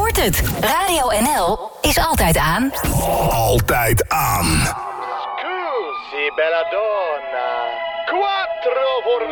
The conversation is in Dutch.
hoort het. Radio NL is altijd aan. Altijd aan. Scusi, bella donna. Quattro voor